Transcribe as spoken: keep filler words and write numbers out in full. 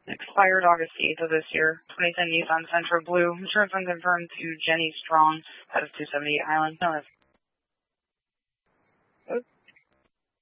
Expired August eighth of this year. twenty ten Nissan Sentra Blue. Insurance unconfirmed to Jenny Strong out of two seventy-eight Highland. No,